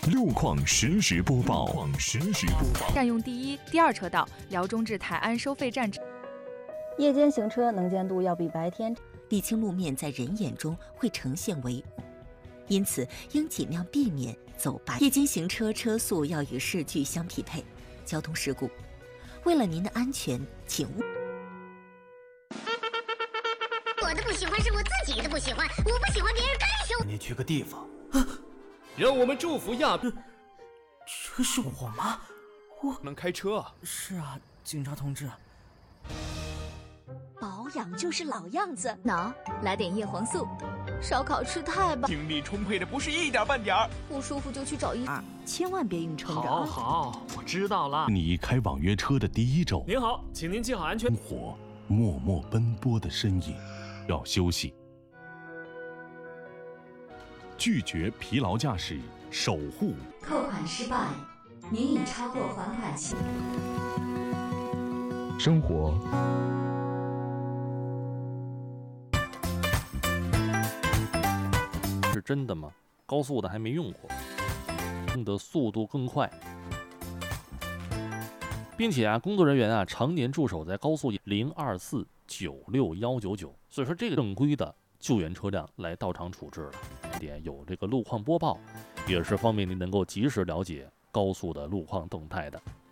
路况实时播报。 占用第一、第二车道，辽中至泰安收费站。 夜间行车能见度要比白天。 沥青路面在人眼中会呈现为，因此应尽量避免走白。夜间行车车速要与市距相匹配。交通事故，为了您的安全，请勿。 我的不喜欢是我自己的不喜欢，我不喜欢别人干涉。 你去个地方， 让我们祝福亚兵。 这是我吗？我能开车啊？ 是啊，警察同志。 保养就是老样子， 脑来点叶黄素，烧烤吃太饱， 精力充沛的不是一点半点儿， 不舒服就去找医生， 千万别硬撑着。 好，我知道了。 你开网约车的第一周， 您好，请您系好安全。 生活默默奔波的身影，要休息。拒绝疲劳驾驶，守护。 扣款失败，您已超过还款期。 生活。 是真的吗？高速的还没用过，用的速度更快，并且工作人员常年驻守在高速024969199，所以说这个正规的救援车辆来到场处置了。点有这个路况播报，也是方便您能够及时了解高速的路况动态的。